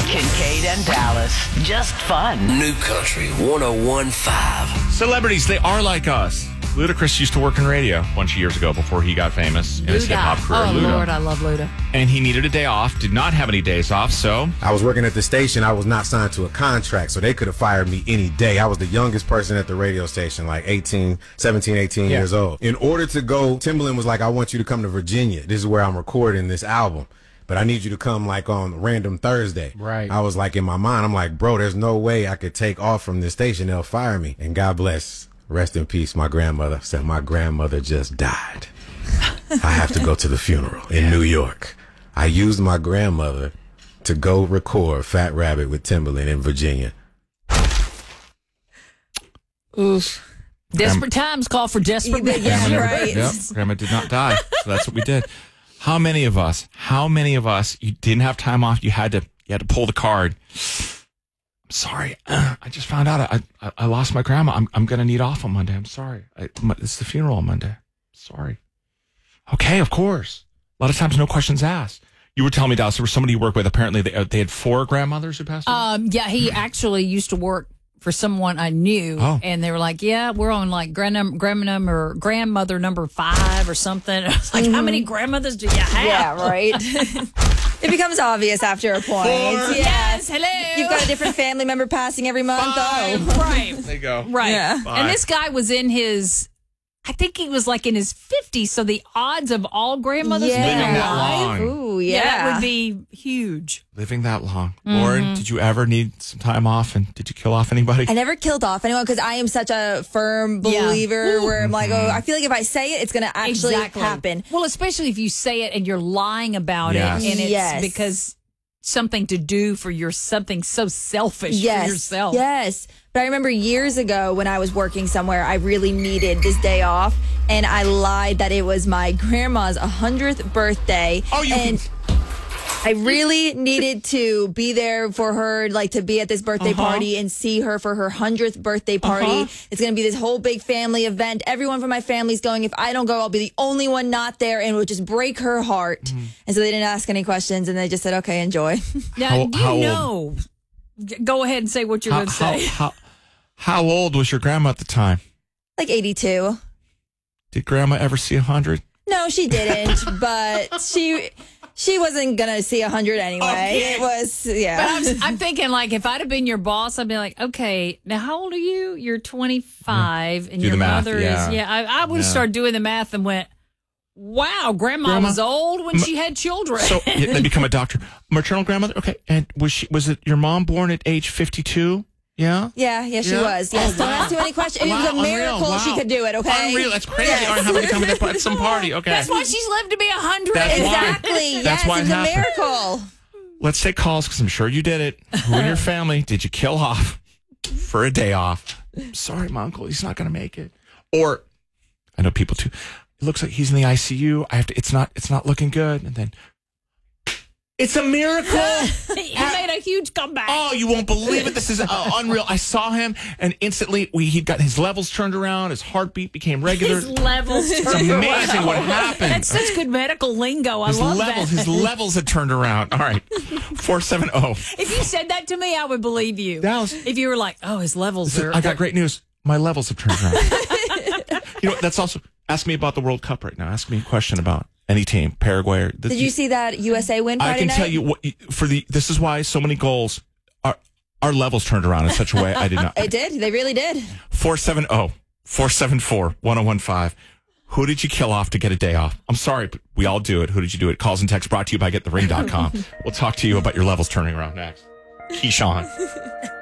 Kincaid and Dallas. Just fun. New Country 101.5. Celebrities, they are like us. Ludacris used to work in radio a bunch of years ago before he got famous in his hip-hop career. Oh, Luda. Lord, I love Luda. And he needed a day off, did not have any days off, so... I was working at the station. I was not signed to a contract, so they could have fired me any day. I was the youngest person at the radio station, like 17, 18 years old. In order to go, Timbaland was like, I want you to come to Virginia. This is where I'm recording this album. But I need you to come like on random Thursday. Right. I was like, in my mind, I'm like, bro, there's no way I could take off from this station. They'll fire me. And God bless. Rest in peace, my grandmother said my grandmother just died. I have to go to the funeral in New York. I used my grandmother to go record Fat Rabbit with Timbaland in Virginia. Oof. Desperate times call for desperate measures. Grandma, right. Yep, Grandma did not die, so that's what we did. How many of us, you didn't have time off, you had to pull the card? I'm sorry, I just found out I lost my grandma. I'm going to need off on Monday. I'm sorry. It's the funeral on Monday. Sorry. Okay, of course. A lot of times, no questions asked. You were telling me, Dallas, there was somebody you work with. Apparently, they had 4 grandmothers who passed away? Yeah, he actually used to work for someone I knew, and they were like, yeah, we're on like grandmother number 5 or something. I was like, how many grandmothers do you have? Yeah, right. It becomes obvious after a point. Yes, hello. You've got a different family member passing every month. Right. There you go. Right. Yeah. And this guy was in his, I think he was like in his 50s, so the odds of all grandmothers being Living that alive, long. Ooh, yeah. that would be huge. Living that long. Lauren, did you ever need some time off, and did you kill off anybody? I never killed off anyone because I am such a firm believer where I'm like, I feel like if I say it, it's going to actually happen. Well, especially if you say it and you're lying about Yes. it, and it's Yes. because something to do for something so selfish for yourself. Yes. But I remember years ago when I was working somewhere, I really needed this day off, and I lied that it was my grandma's 100th birthday. Oh, and I really needed to be there for her, like to be at this birthday party and see her for her 100th birthday party. It's going to be this whole big family event. Everyone from my family's going. If I don't go, I'll be the only one not there, and it would just break her heart. And so they didn't ask any questions, and they just said, okay, enjoy. Now, How you old? know, go ahead and say what you're going to say. How old was your grandma at the time? Like 82. Did grandma ever see 100? No, she didn't, but she wasn't going to see 100 anyway. It was, But I'm thinking, like, if I'd have been your boss, I'd be like, okay, now how old are you? You're 25, and Do your the math, mother is, I would have started doing the math and went, wow, grandma was old when she had children. So they become a doctor. Maternal grandmother? Okay. And was it your mom born at age 52? Yeah? Yeah, she was. Yes, don't ask too many questions. It was a miracle she could do it, okay? Unreal. That's crazy. I don't have any come at some party. Okay. That's why she's lived to be 100. That's why. Exactly. That's Yes, why it it's a happened. miracle. Let's take calls because I'm sure you did it. Who in your family did you kill off for a day off? Sorry, my uncle, he's not going to make it. Or, I know people too. It looks like he's in the ICU. It's not looking good. And then, it's a miracle. He made a huge comeback. Oh, you won't believe it. This is unreal. I saw him, and instantly he got his levels turned around. His heartbeat became regular. His levels It's turned amazing around. what happened. That's such good medical lingo. I love that. His levels had turned around. All right, 470. If you said that to me, I would believe you. Dallas. If you were like, oh, his levels are... I got great news. My levels have turned around. You know, that's also... Ask me about the World Cup right now. Ask me a question about any team, Paraguay. Or Did you see that USA win Friday I can night? tell you what this is why so many goals our levels turned around in such a way I did not. It did. They really did. 470-474-1015. Who did you kill off to get a day off? I'm sorry, but we all do it. Who did you do it? Calls and texts brought to you by GetTheRing.com. We'll talk to you about your levels turning around next. Keyshawn.